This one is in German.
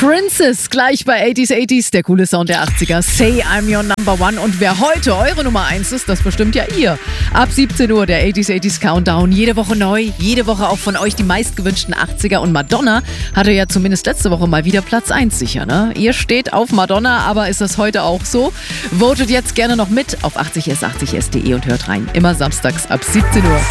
Princess, gleich bei 80s, der coole Sound der 80er. Say I'm your number one. Und wer heute eure Nummer 1 ist, das bestimmt ja ihr. Ab 17 Uhr der 80s Countdown. Jede Woche neu, jede Woche auch von euch die meistgewünschten 80er. Und Madonna hatte ja zumindest letzte Woche mal wieder Platz 1 sicher, ne? Ihr steht auf Madonna, aber ist das heute auch so? Votet jetzt gerne noch mit auf 80s80s.de und hört rein. Immer samstags ab 17 Uhr.